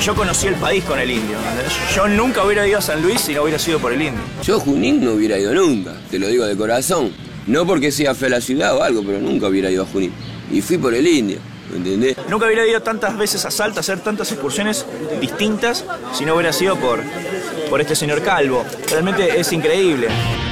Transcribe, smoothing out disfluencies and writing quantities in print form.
yo conocí el país con el indio. Yo nunca hubiera ido a San Luis si no hubiera sido por el indio. Yo a Junín no hubiera ido nunca, te lo digo de corazón. No porque sea fea la ciudad o algo, pero nunca hubiera ido a Junín. Y fui por el indio, ¿me entendés? Nunca hubiera ido tantas veces a Salta a hacer tantas excursiones distintas si no hubiera sido por este señor Calvo. Realmente es increíble.